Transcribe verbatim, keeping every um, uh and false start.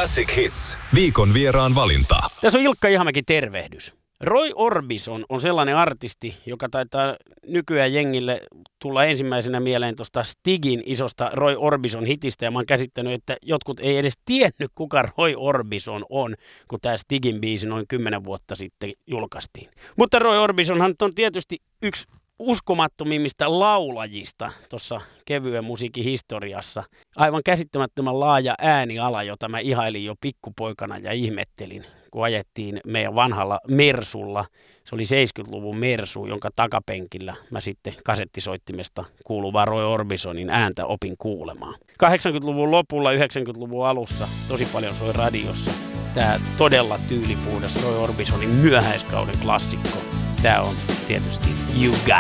Classic Hits. Viikon vieraan valinta. Tässä on Ilkka Ihamäki, tervehdys. Roy Orbison on sellainen artisti, joka taitaa nykyään jengille tulla ensimmäisenä mieleen tuosta Stigin isosta Roy Orbison hitistä. Ja mä oon käsittänyt, että jotkut ei edes tiennyt, kuka Roy Orbison on, kun tämä Stigin biisi noin kymmenen vuotta sitten julkaistiin. Mutta Roy Orbisonhan on tietysti yksi uskomattomimmista laulajista tuossa kevyen musiikin historiassa. Aivan käsittämättömän laaja ääniala, jota mä ihailin jo pikkupoikana ja ihmettelin, kun ajettiin meidän vanhalla Mersulla. Se oli seitsemänkymmentäluvun Mersu, jonka takapenkillä mä sitten kasettisoittimesta kuuluvaa Roy Orbisonin ääntä opin kuulemaan. kahdeksankymmentäluvun lopulla, yhdeksänkymmentäluvun alussa tosi paljon soi radiossa tää todella tyylipuhdas Roy Orbisonin myöhäiskauden klassikko. Tää on tietysti You Got